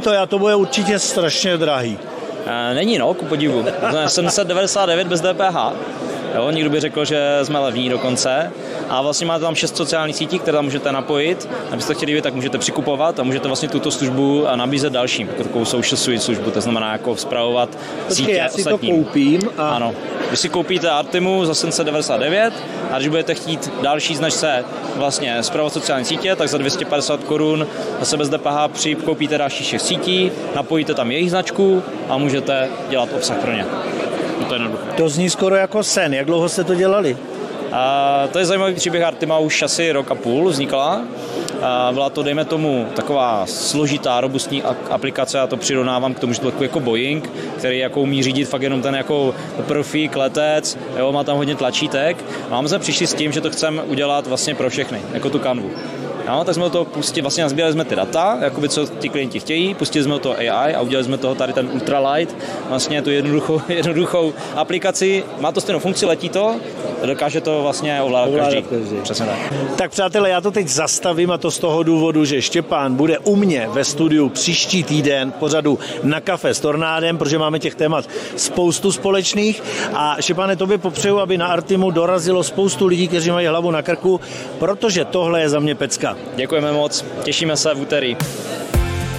to, a to bude určitě strašně drahý. Není, no, ku podivu. 799 bez DPH. Jo, někdo by řekl, že jsme levní dokonce. A vlastně máte tam 6 sociálních sítí, které tam můžete napojit. Abyste chtěli vidět, tak můžete přikupovat a můžete vlastně tuto službu nabízet dalším, jako takovou social suite službu, to znamená jako spravovat sítě já si ostatním. To koupím. Ano. Když si koupíte Artimu za 799 a když budete chtít další značce vlastně spravovat sociální sítě, tak za 250 korun zase bez DPH koupíte další 6 sítí, napojíte tam jejich značku a můžete dělat obsah pro ně. No to je jednoduché. To zní skoro jako sen. Jak dlouho jste to dělali? To je zajímavý příběh. Artima už asi rok a půl vznikla. Byla to, dejme tomu, taková složitá, robustní aplikace, a to přirovnávám k tomu, že to takový jako Boeing, který jako umí řídit fakt jenom ten jako profík, letec, jo, má tam hodně tlačítek. A my jsme přišli s tím, že to chceme udělat vlastně pro všechny, jako tu kanvu. No, tak jsme to pustili, vlastně nazbírali jsme ty data, jakoby co ti klienti chtějí, pustili jsme to AI a udělali jsme toho tady ten ultralight, vlastně tu jednoduchou aplikaci, má to stejnou funkci, letí to, dokáže to vlastně ovládat každý. Přesně tak. Tak přátelé, já to teď zastavím, a to z toho důvodu, že Štěpán bude u mě ve studiu příští týden pořadu Na kafe s Tornádem, protože máme těch témat spoustu společných, a Štěpáne, tobě popřeju, aby na Artimu dorazilo spoustu lidí, kteří mají hlavu na krku, protože tohle je za mě pecka. Děkujeme moc, těšíme se v úterý.